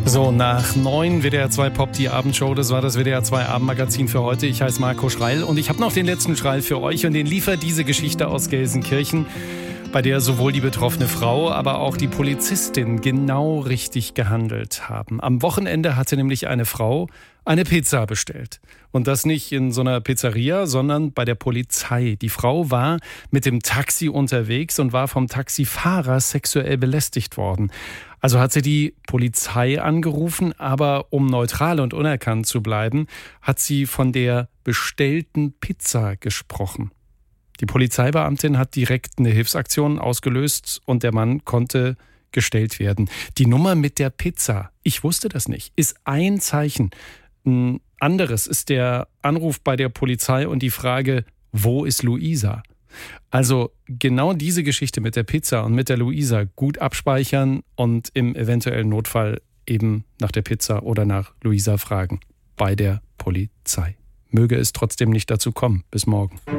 So, nach 9 WDR 2 Pop, die Abendshow. Das war das WDR 2 Abendmagazin für heute. Ich heiße Marco Schreil und ich habe noch den letzten Schreil für euch und den liefert diese Geschichte aus Gelsenkirchen, bei der sowohl die betroffene Frau, aber auch die Polizistin genau richtig gehandelt haben. Am Wochenende hatte nämlich eine Frau eine Pizza bestellt. Und das nicht in so einer Pizzeria, sondern bei der Polizei. Die Frau war mit dem Taxi unterwegs und war vom Taxifahrer sexuell belästigt worden. Also hat sie die Polizei angerufen, aber um neutral und unerkannt zu bleiben, hat sie von der bestellten Pizza gesprochen. Die Polizeibeamtin hat direkt eine Hilfsaktion ausgelöst und der Mann konnte gestellt werden. Die Nummer mit der Pizza, ich wusste das nicht, ist ein Zeichen. Ein anderes ist der Anruf bei der Polizei und die Frage, wo ist Luisa? Also genau diese Geschichte mit der Pizza und mit der Luisa gut abspeichern und im eventuellen Notfall eben nach der Pizza oder nach Luisa fragen bei der Polizei. Möge es trotzdem nicht dazu kommen. Bis morgen.